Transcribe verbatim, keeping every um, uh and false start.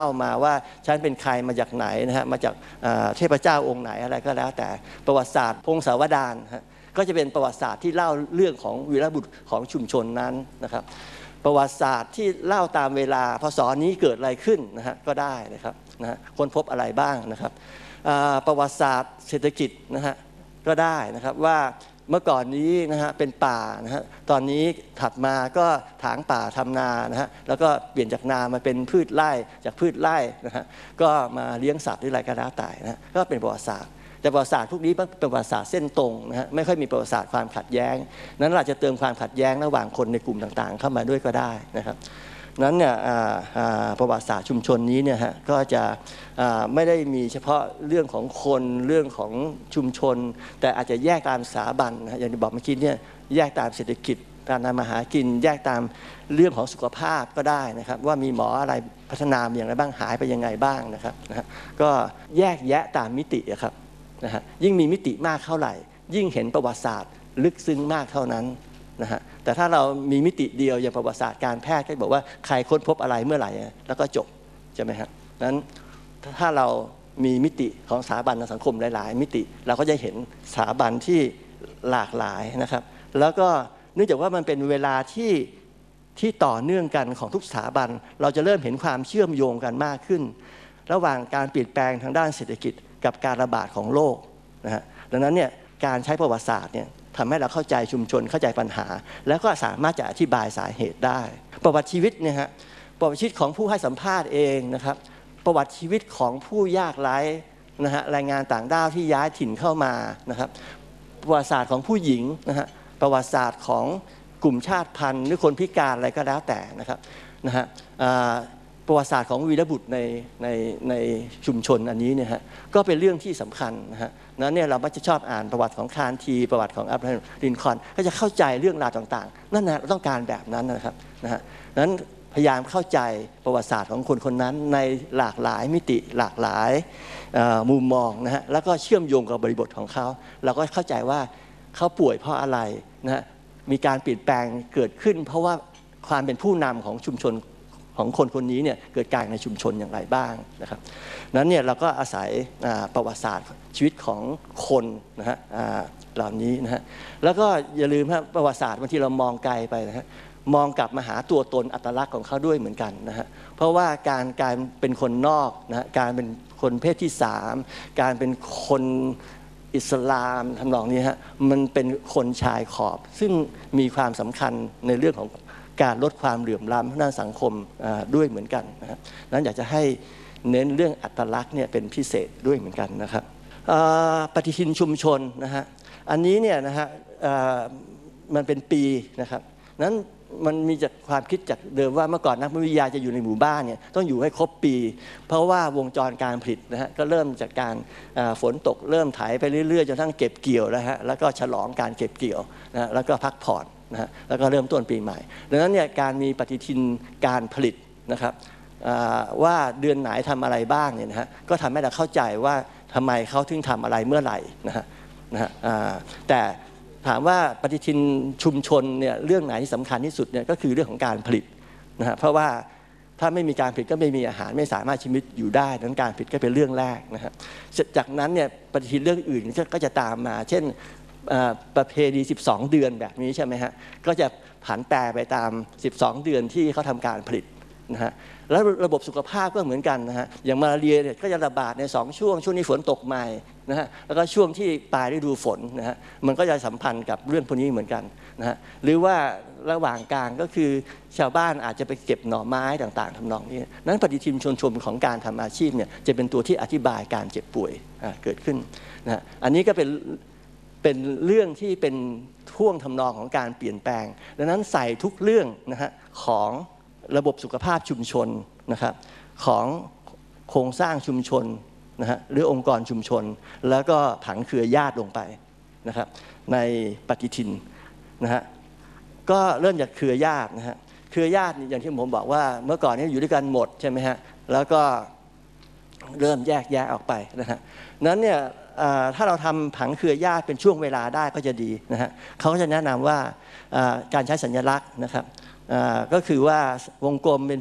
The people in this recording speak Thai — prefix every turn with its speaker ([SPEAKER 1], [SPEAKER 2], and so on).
[SPEAKER 1] เข้ามาว่าฉันเป็นใครมาจากไหนนะฮะมาจากเทพเจ้าองค์ไหนอะไรก็แล้วแต่ประวัติศาสตร์พงศาวดารก็จะเป็นประวัติศาสตร์ที่เล่าเรื่องของวีรบุรุษของชุมชนนั้นนะครับประวัติศาสตร์ที่เล่าตามเวลาพศนี้เกิดอะไรขึ้นนะฮะก็ได้นะครับนะฮะค้นพบอะไรบ้างนะครับประวัติศาสตร์เศรษฐกิจนะฮะก็ได้นะครับว่าเมื่อก่อนนี้นะฮะเป็นป่านะฮะตอนนี้ถัดมาก็ถางป่าทำนานะฮะแล้วก็เปลี่ยนจากนามาเป็นพืชไร่จากพืชไร่นะฮะก็มาเลี้ยงสัตว์หรืออะไรก็แล้วแต่นะก็เป็นประวัติศาสตร์แต่ประวัติศาสตร์พวกนี้เป็นประวัติศาสตร์เส้นตรงนะฮะไม่ค่อยมีประวัติศาสตร์ความขัดแย้งนั้นเราจะเติมความขัดแย้งระหว่างคนในกลุ่มต่างๆเข้ามาด้วยก็ได้นะครับนั้นเนี่ยประวัติศาสตร์ชุมชนนี้เนี่ยฮะก็จะไม่ได้มีเฉพาะเรื่องของคนเรื่องของชุมชนแต่อาจจะแยกตามสถาบันนะอย่างที่บอกเมื่อกี้เนี่ยแยกตามเศรษฐกิจการทำมาหากินแยกตามเรื่องของสุขภาพก็ได้นะครับว่ามีหมออะไรพัฒนาอย่างไรบ้างหายไปยังไงบ้างนะครับนะฮะก็แยกแยะตามมิติครับนะฮะยิ่งมีมิติมากเท่าไหร่ยิ่งเห็นประวัติศาสตร์ลึกซึ้งมากเท่านั้นนะฮะแต่ถ้าเรามีมิติเดียวอย่างประวัติศาสตร์การแพทย์ก็บอกว่าใครค้นพบอะไรเมื่อไหร่แล้วก็จบใช่ไหมครับนั้นถ้าเรามีมิติของสถาบันสังคมหลายๆมิติเราก็จะเห็นสถาบันที่หลากหลายนะครับแล้วก็เนื่องจากว่ามันเป็นเวลาที่ที่ต่อเนื่องกันของทุกสถาบันเราจะเริ่มเห็นความเชื่อมโยงกันมากขึ้นระหว่างการเปลี่ยนแปลงทางด้านเศรษฐกิจกับการระบาดของโรคนะฮะดังนั้นเนี่ยการใช้ประวัติศาสตร์เนี่ยทำให้เราเข้าใจชุมชนเข้าใจปัญหาแล้วก็สามารถจะอธิบายสาเหตุได้ประวัติชีวิตเนี่ยฮะประวัติชีวิตของผู้ให้สัมภาษณ์เองนะครับประวัติชีวิตของผู้ยากไร้นะฮะแรงงานต่างด้าวที่ย้ายถิ่นเข้ามานะครับประวัติศาสตร์ของผู้หญิงนะฮะประวัติศาสตร์ของกลุ่มชาติพันธุ์หรือคนพิการอะไรก็แล้วแต่นะครับนะฮะประวัติศาสตร์ของวีรบุรุษในในในชุมชนอันนี้เนี่ยฮะก็เป็นเรื่องที่สำคัญนะฮะนั้นเนี่ยเรามักจะชอบอ่านประวัติของคาร์ทีประวัติของอับราฮัมลินคอล์นก็จะเข้าใจเรื่องราวต่างๆนั่นนะเราต้องการแบบนั้นนะครับนะฮะนั้นพยายามเข้าใจประวัติศาสตร์ของคนคนนั้นในหลากหลายมิติหลากหลายมุมมองนะฮะแล้วก็เชื่อมโยงกับบริบทของเขาเราก็เข้าใจว่าเขาป่วยเพราะอะไรนะฮะมีการเปลี่ยนแปลงเกิดขึ้นเพราะว่าความเป็นผู้นำของชุมชนของคนคนนี้เนี่ยเกิดการในชุมชนอย่างไรบ้างนะครับนั้นเนี่ยเราก็อาศัยประวัติศาสตร์ชีวิตของคนนะฮะเหล่านี้นะฮะแล้วก็อย่าลืมว่าประวัติศาสตร์บางทีเรามองไกลไปนะฮะมองกลับมาหาตัวตนอัตลักษณ์ของเขาด้วยเหมือนกันนะฮะเพราะว่าการการเป็นคนนอกนะฮะการเป็นคนเพศที่สามการเป็นคนอิสลามทำนองนี้ฮะมันเป็นคนชายขอบซึ่งมีความสำคัญในเรื่องของการลดความเหลื่อมล้ำทางด้านสังคมด้วยเหมือนกันนะครับนั้นอยากจะให้เน้นเรื่องอัตลักษณ์เนี่ยเป็นพิเศษด้วยเหมือนกันนะครับปฏิทินชุมชนนะฮะอันนี้เนี่ยนะฮะมันเป็นปีนะครับนั้นมันมีจากความคิดจากเดิมว่าเมื่อก่อนนักวิทยาจะอยู่ในหมู่บ้านเนี่ยต้องอยู่ให้ครบปีเพราะว่าวงจรการผลิตนะฮะก็เริ่มจากการฝนตกเริ่มไถไปเรื่อยๆจนทั้งเก็บเกี่ยวแล้วฮะแล้วก็ฉลองการเก็บเกี่ยวนะแล้วก็พักผ่อนนะฮะแล้วก็เริ่มต้นปีใหม่ดังนั้นเนี่ยการมีปฏิทินการผลิตนะครับว่าเดือนไหนทำอะไรบ้างเนี่ยนะฮะก็ทำให้เราเข้าใจว่าทำไมเขาถึงทำอะไรเมื่อไหร่นะฮะนะฮะแต่ถามว่าปฏิทินชุมชนเนี่ยเรื่องไหนที่สำคัญที่สุดเนี่ยก็คือเรื่องของการผลิตนะฮะเพราะว่าถ้าไม่มีการผลิตก็ไม่มีอาหารไม่สามารถชีวิตอยู่ได้ดังนั้นการผลิตก็เป็นเรื่องแรกนะฮะจากนั้นเนี่ยปฏิทินเรื่องอื่นก็จะตามมาเช่นประเพณีสิบสองเดือนแบบนี้ใช่ไหมฮะก็จะผันแปรไปตามสิบสองเดือนที่เขาทำการผลิตนะฮะแล้วระบบสุขภาพก็เหมือนกันนะฮะอย่างมาลาเรียเนี่ยก็จะระบาดในสองช่วงช่วงนี้ฝนตกใหม่นะฮะแล้วก็ช่วงที่ปลายฤดูฝนนะฮะมันก็จะสัมพันธ์กับเรื่องพวกนี้เหมือนกันนะฮะหรือว่าระหว่างกลางก็คือชาวบ้านอาจจะไปเก็บหน่อไม้ต่างๆทำนองนี้นั้นปฏิทินชนชมของการทำอาชีพเนี่ยจะเป็นตัวที่อธิบายการเจ็บป่วยเกิดขึ้นนะฮะอันนี้ก็เป็นเป็นเรื่องที่เป็นท่วงทำนองของการเปลี่ยนแปลงดังนั้นใส่ทุกเรื่องนะฮะของระบบสุขภาพชุมชนนะครับของโครงสร้างชุมชนนะฮะหรือองค์กรชุมชนแล้วก็ผังเครือญาติลงไปนะครับในปฏิทินนะฮะก็เริ่มจากเครือญาตินะฮะเครือญาติอย่างที่ผมบอกว่าเมื่อก่อนนี้อยู่ด้วยกันหมดใช่ไหมฮะแล้วก็เริ่มแยกแยะออกไปนะฮะนั้นเนี่ยถ้าเราทำผังเครือญาติเป็นช่วงเวลาได้ก็จะดีนะฮะเขาก็จะแนะนำว่าการใช้สัญลักษณ์นะครับก็คือว่าวงกลมเป็น